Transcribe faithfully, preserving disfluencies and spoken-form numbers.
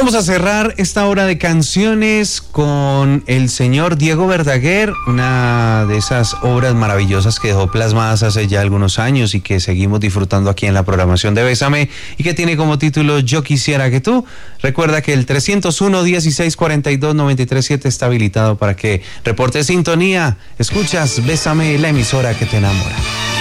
Vamos a cerrar esta hora de canciones con el señor Diego Verdaguer, una de esas obras maravillosas que dejó plasmadas hace ya algunos años y que seguimos disfrutando aquí en la programación de Bésame y que tiene como título Yo Quisiera Que Tú. Recuerda que el trescientos uno, dieciséis cuarenta y dos, noventa y tres siete está habilitado para que reporte sintonía. Escuchas Bésame, la emisora que te enamora.